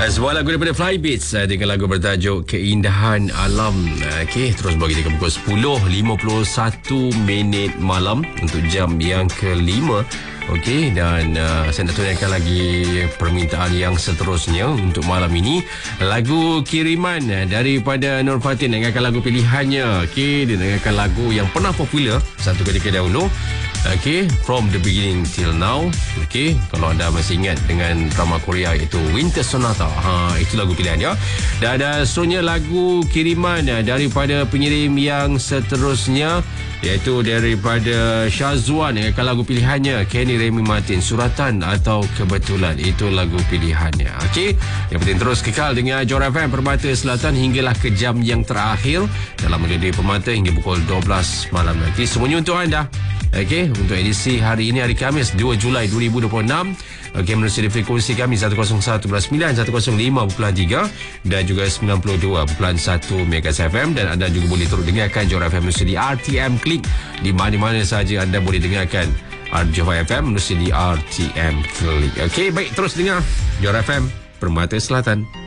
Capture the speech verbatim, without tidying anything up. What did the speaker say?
Sebuah lagu daripada Flybeats dengan lagu bertajuk Keindahan Alam. Okey, terus bagi kita pukul sepuluh lima puluh satu minit malam untuk jam yang kelima. Okey, dan uh, saya nak tunaikan lagi permintaan yang seterusnya untuk malam ini. Lagu kiriman daripada Nur Fatin, dengarkan lagu pilihannya. Okey, dia dengarkan lagu yang pernah popular satu ketika dahulu. Okey, From the Beginning Till Now. Okey, kalau anda masih ingat dengan drama Korea iaitu Winter Sonata. Ha, itu lagu pilihan ya. Dan ada seterusnya lagu kiriman daripada pengirim yang seterusnya, iaitu daripada Syazwan, dengan lagu pilihannya Kenny Remy Martin, Suratan atau Kebetulan. Itu lagu pilihannya. Okey, yang penting terus kekal dengan Johor F M Permata Selatan hinggalah ke jam yang terakhir dalam Melodi Permata hingga pukul dua belas malam nanti. Semuanya untuk anda. Okey, untuk edisi hari ini, hari Khamis dua Julai dua ribu dua puluh enam. Okey, menerusi frekuensi kami seratus satu perpuluhan sembilan, seratus lima perpuluhan tiga dan juga sembilan puluh dua perpuluhan satu Megas F M. Dan anda juga boleh terus dengarkan Johor F M menerusi di R T M Klik. Di mana-mana saja anda boleh dengarkan Johor F M menerusi di R T M Klik. Okey, baik, terus dengar Johor F M Permata Selatan.